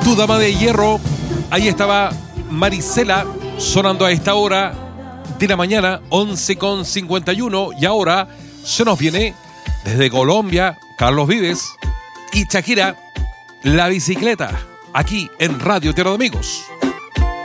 Tu dama de hierro. Ahí estaba Marisela sonando a esta hora de la mañana, 11:51. Y ahora se nos viene desde Colombia Carlos Vives y Shakira, La Bicicleta, aquí en Radio Tierra de Amigos.